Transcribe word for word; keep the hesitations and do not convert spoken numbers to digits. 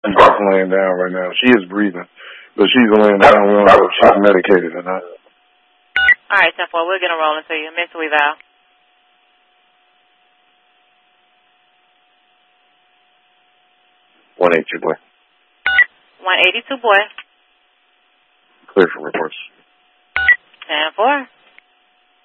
She's just laying down right now. She is breathing, but she's laying down. We don't know if she's medicated or not. All right, ten four. We'll get them rolling for you. Mental eval. one eighty-two, boy. one eighty-two, boy. Clear for reports. ten four.